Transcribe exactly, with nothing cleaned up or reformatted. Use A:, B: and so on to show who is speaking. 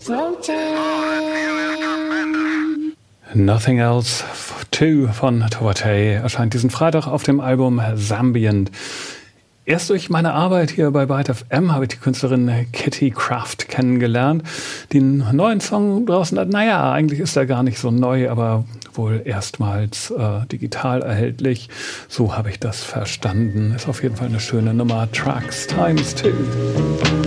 A: Nothing Else two von Towatay erscheint diesen Freitag auf dem Album Zambient. Erst durch meine Arbeit hier bei Byte F M habe ich die Künstlerin Kitty Kraft kennengelernt. Den neuen Song draußen, naja, eigentlich ist er gar nicht so neu, aber wohl erstmals äh, digital erhältlich. So habe ich das verstanden. Ist auf jeden Fall eine schöne Nummer. Trucks Times Two.